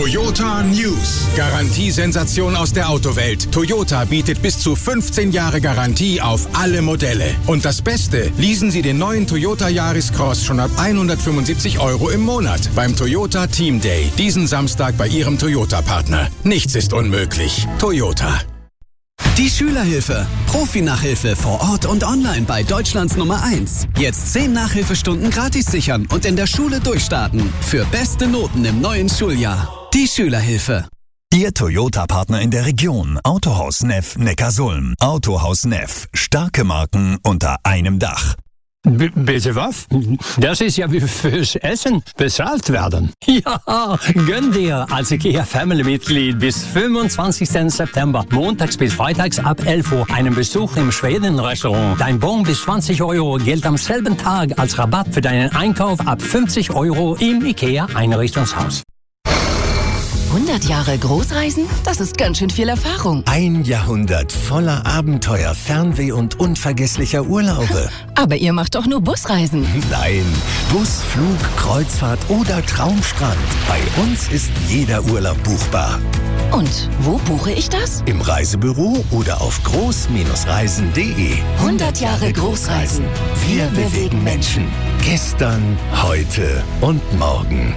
Toyota News. Garantiesensation aus der Autowelt. Toyota bietet bis zu 15 Jahre Garantie auf alle Modelle. Und das Beste, leasen Sie den neuen Toyota Yaris Cross schon ab 175 € im Monat beim Toyota Team Day. Diesen Samstag bei Ihrem Toyota-Partner. Nichts ist unmöglich. Toyota. Die Schülerhilfe. Profi-Nachhilfe vor Ort und online bei Deutschlands Nummer 1. Jetzt 10 Nachhilfestunden gratis sichern und in der Schule durchstarten. Für beste Noten im neuen Schuljahr. Die Schülerhilfe. Ihr Toyota-Partner in der Region. Autohaus Neff Neckarsulm. Autohaus Neff. Starke Marken unter einem Dach. Bitte was? Das ist ja wie fürs Essen bezahlt werden. Ja, gönn dir als IKEA-Family-Mitglied bis 25. September, montags bis freitags ab 11 Uhr, einen Besuch im Schweden-Restaurant. Dein Bon bis 20 € gilt am selben Tag als Rabatt für deinen Einkauf ab 50 € im IKEA-Einrichtungshaus. 100 Jahre Großreisen? Das ist ganz schön viel Erfahrung. 1 Jahrhundert voller Abenteuer, Fernweh und unvergesslicher Urlaube. Aber ihr macht doch nur Busreisen. Nein, Bus, Flug, Kreuzfahrt oder Traumstrand. Bei uns ist jeder Urlaub buchbar. Und wo buche ich das? Im Reisebüro oder auf groß-reisen.de. 100 Jahre Großreisen. Wir bewegen Menschen. Gestern, heute und morgen.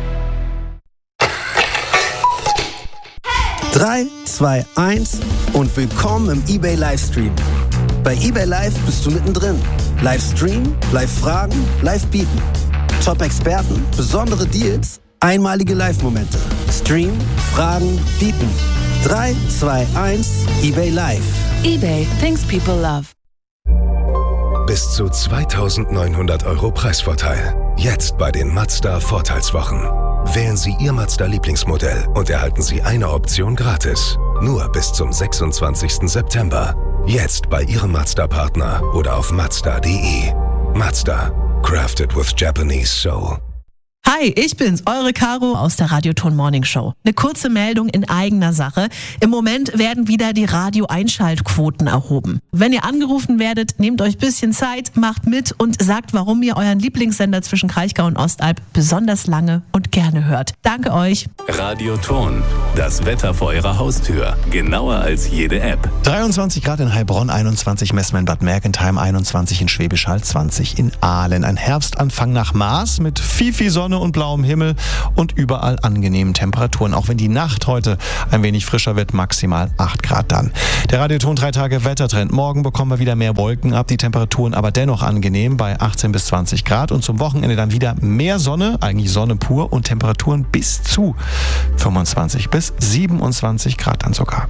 3, 2, 1 und willkommen im eBay Livestream. Bei eBay Live bist du mittendrin. Live streamen, live fragen, live bieten. Top-Experten, besondere Deals, einmalige Live-Momente. Streamen, fragen, bieten. 3, 2, 1, eBay Live. eBay, things people love. Bis zu 2.900 € Preisvorteil. Jetzt bei den Mazda Vorteilswochen. Wählen Sie Ihr Mazda-Lieblingsmodell und erhalten Sie eine Option gratis. Nur bis zum 26. September. Jetzt bei Ihrem Mazda-Partner oder auf Mazda.de. Mazda. Crafted with Japanese Soul. Hi, ich bin's, eure Caro aus der Radioton Morning Show. Eine kurze Meldung in eigener Sache. Im Moment werden wieder die Radio-Einschaltquoten erhoben. Wenn ihr angerufen werdet, nehmt euch ein bisschen Zeit, macht mit und sagt, warum ihr euren Lieblingssender zwischen Kraichgau und Ostalb besonders lange und gerne hört. Danke euch. Radioton, das Wetter vor eurer Haustür. Genauer als jede App. 23 Grad in Heilbronn, 21 Messmer in Bad Mergentheim, 21 in Schwäbisch Hall, 20 in Aalen. Ein Herbstanfang nach Maß mit viel Sonne und blauem Himmel und überall angenehmen Temperaturen. Auch wenn die Nacht heute ein wenig frischer wird, maximal 8 Grad dann. Der Radioton 3 Tage Wettertrend. Morgen bekommen wir wieder mehr Wolken ab, die Temperaturen aber dennoch angenehm bei 18 bis 20 Grad. Und zum Wochenende dann wieder mehr Sonne, eigentlich Sonne pur und Temperaturen bis zu 25 bis 27 Grad dann sogar.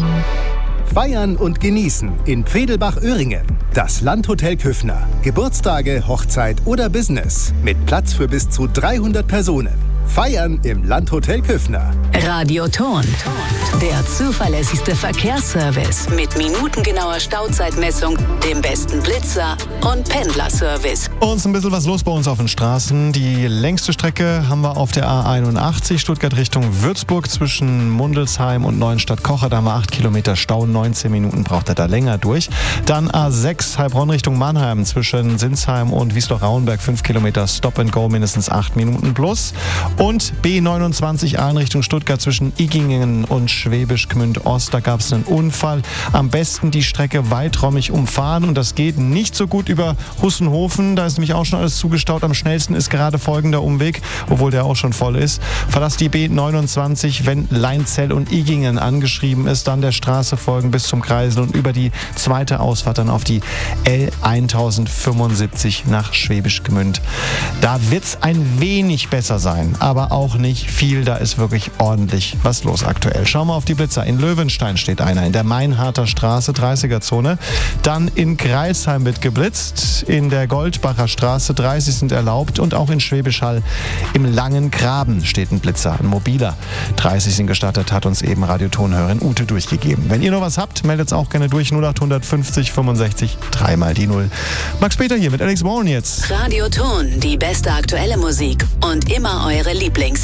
Feiern und genießen in Pfedelbach-Öhringen. Das Landhotel Küffner. Geburtstage, Hochzeit oder Business. Mit Platz für bis zu 300 Personen. Feiern im Landhotel Küffner. Radioton. Der zuverlässigste Verkehrsservice mit minutengenauer Stauzeitmessung, dem besten Blitzer und Pendlerservice. Und ein bisschen was los bei uns auf den Straßen. Die längste Strecke haben wir auf der A81 Stuttgart Richtung Würzburg zwischen Mundelsheim und Neuenstadt-Kocher. Da haben wir 8 Kilometer Stau, 19 Minuten braucht er da länger durch. Dann A6 Heilbronn Richtung Mannheim zwischen Sinsheim und Wiesloch-Rauenberg 5 Kilometer Stop and Go, mindestens 8 Minuten plus. Und B29 A in Richtung Stuttgart zwischen Igingen und Schwäbisch Gmünd Ost. Da gab es einen Unfall. Am besten die Strecke weiträumig umfahren und das geht nicht so gut über Hussenhofen. Da ist nämlich auch schon alles zugestaut. Am schnellsten ist gerade folgender Umweg, obwohl der auch schon voll ist. Verlasst die B29, wenn Leinzell und Igingen angeschrieben ist, dann der Straße folgen bis zum Kreisel und über die zweite Ausfahrt dann auf die L1075 nach Schwäbisch Gmünd. Da wird es ein wenig besser sein, aber auch nicht viel. Da ist wirklich ordentlich was los aktuell. Schauen wir auf die Blitzer. In Löwenstein steht einer, in der Mainharter Straße, 30er-Zone. Dann in Greilsheim wird geblitzt, in der Goldbacher Straße 30 sind erlaubt und auch in Schwäbisch Hall im Langen Graben steht ein Blitzer, ein mobiler. 30 sind gestattet, hat uns eben Radiotonhörerin Ute durchgegeben. Wenn ihr noch was habt, meldet es auch gerne durch 0800 50 65 3 mal die 0. Max Peter hier mit Alex Warren jetzt. Radioton, die beste aktuelle Musik und immer eure Lieblings